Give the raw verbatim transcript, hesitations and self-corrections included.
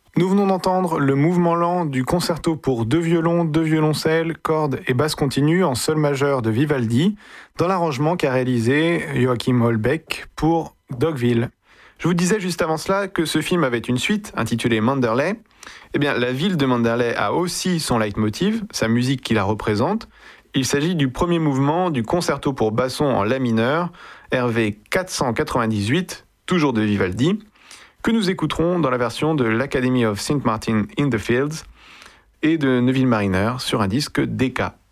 Nous venons d'entendre le mouvement lent du concerto pour deux violons, deux violoncelles, cordes et basse continue en sol majeur de Vivaldi, dans l'arrangement qu'a réalisé Joachim Holbeck pour Dogville. Je vous disais juste avant cela que ce film avait une suite intitulée Manderley. Eh bien, la ville de Manderley a aussi son leitmotiv, sa musique qui la représente. Il s'agit du premier mouvement du concerto pour basson en la mineur, R V quatre cent quatre-vingt-dix-huit, toujours de Vivaldi, que nous écouterons dans la version de l'Academy of Saint Martin in the Fields et de Neville Marriner sur un disque D K.